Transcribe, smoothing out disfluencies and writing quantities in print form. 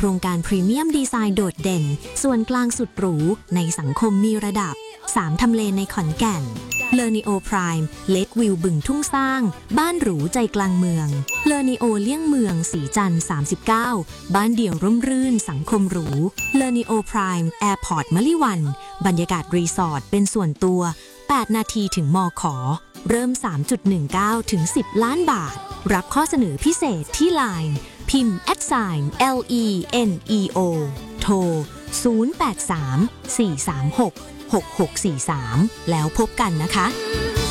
ครงการพรีเมียมดีไซน์โดดเด่นส่วนกลางสุดหรูในสังคมมีระดับ3ทำเลในขอนแก่นเลอนิโอพรายม์เลควิวบึงทุ่งสร้างบ้านหรูใจกลางเมืองเลอนิโอเลี่ยงเมืองสีจันทร์39บ้านเดี่ยวร่มรื่นสังคมหรูเลอนิโอพรายม์แอร์พอร์ตมะลิวันบรรยากาศรีสอร์ทเป็นส่วนตัว8นาทีถึงมข.เริ่ม 3.19 ถึง 10 ล้านบาทรับข้อเสนอพิเศษที่ LINE พิมพ์ @LENEO โทร 083 436 6643 แล้วพบกันนะคะ